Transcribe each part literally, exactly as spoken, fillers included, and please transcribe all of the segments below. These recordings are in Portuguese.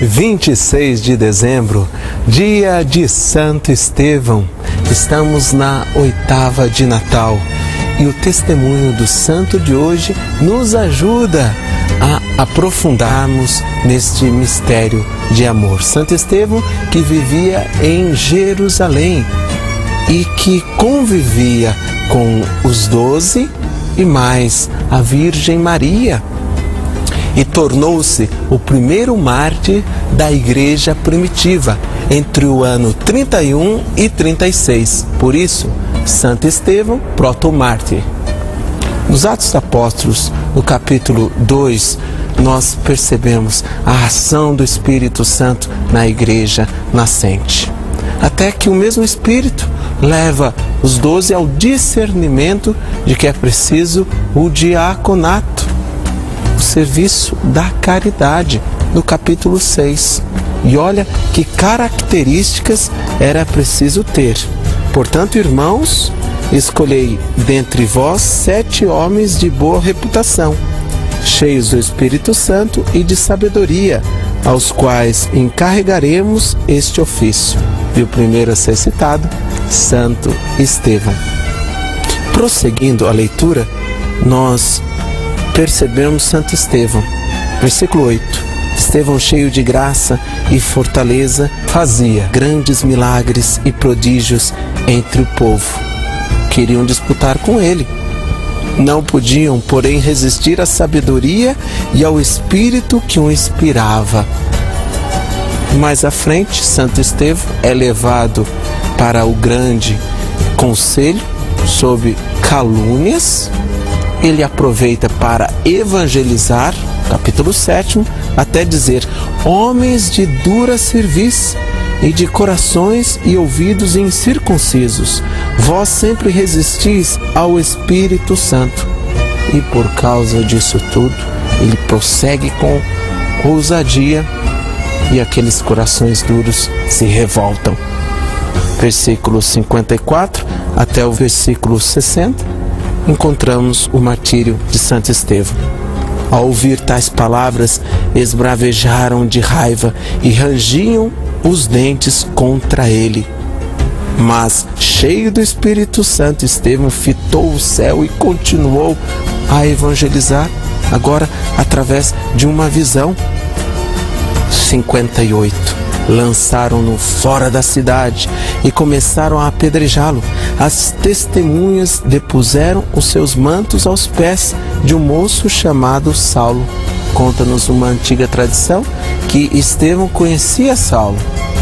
vinte e seis de dezembro, dia de Santo Estevão. Estamos na oitava de Natal e o testemunho do santo de hoje nos ajuda a aprofundarmos neste mistério de amor. Santo Estevão, que vivia em Jerusalém e que convivia com os doze e mais a Virgem Maria, e tornou-se o primeiro mártir da igreja primitiva entre o ano trinta e um e trinta e seis. Por isso, Santo Estevão, protomártir. Nos Atos dos Apóstolos, no capítulo dois, nós percebemos a ação do Espírito Santo na igreja nascente. Até que o mesmo Espírito leva os doze ao discernimento de que é preciso o diaconato, o serviço da caridade, no capítulo seis. E olha que características era preciso ter. Portanto, irmãos, escolhei dentre vós sete homens de boa reputação, cheios do Espírito Santo e de sabedoria, aos quais encarregaremos este ofício. E o primeiro a ser citado, Santo Estevão. Prosseguindo a leitura, nós percebemos Santo Estevão. Versículo oito. Estevão, cheio de graça e fortaleza, fazia grandes milagres e prodígios entre o povo. Queriam disputar com ele. Não podiam, porém, resistir à sabedoria e ao espírito que o inspirava. Mais à frente, Santo Estevão é levado para o grande conselho sob calúnias. Ele aproveita para evangelizar, capítulo sete, até dizer: homens de dura cerviz e de corações e ouvidos incircuncisos, vós sempre resistis ao Espírito Santo. E por causa disso tudo, ele prossegue com ousadia e aqueles corações duros se revoltam. Versículo cinquenta e quatro até o versículo sessenta, encontramos o martírio de Santo Estevão. Ao ouvir tais palavras, esbravejaram de raiva e rangiam os dentes contra ele. Mas, cheio do Espírito Santo, Estevão fitou o céu e continuou a evangelizar, agora através de uma visão. cinquenta e oito. Lançaram-no fora da cidade e começaram a apedrejá-lo. As testemunhas depuseram os seus mantos aos pés de um moço chamado Saulo. Conta-nos uma antiga tradição que Estevão conhecia Saulo,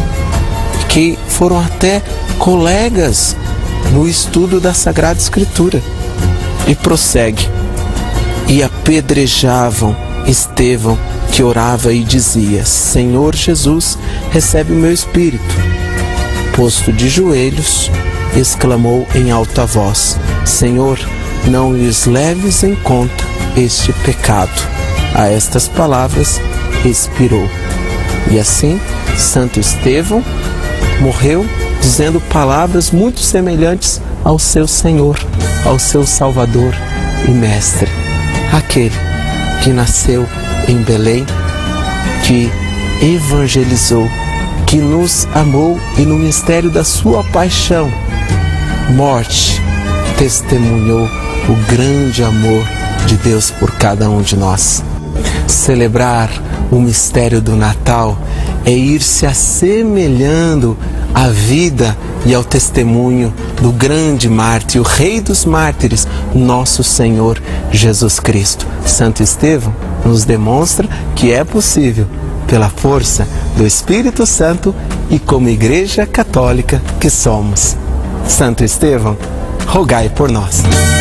que foram até colegas no estudo da Sagrada Escritura. E prossegue: e apedrejavam Estevão, que orava e dizia: Senhor Jesus, recebe o meu espírito. Posto de joelhos, exclamou em alta voz: Senhor, não lhes leves em conta este pecado. A estas palavras expirou. E assim, Santo Estevão morreu dizendo palavras muito semelhantes ao seu Senhor, ao seu Salvador e Mestre. Aquele que nasceu em Belém, que evangelizou, que nos amou e no mistério da sua paixão, morte, testemunhou o grande amor de Deus por cada um de nós. Celebrar o mistério do Natal é ir se assemelhando à vida e ao testemunho do grande mártir, o Rei dos mártires, nosso Senhor Jesus Cristo. Santo Estevão nos demonstra que é possível, pela força do Espírito Santo e como Igreja Católica que somos. Santo Estevão, rogai por nós.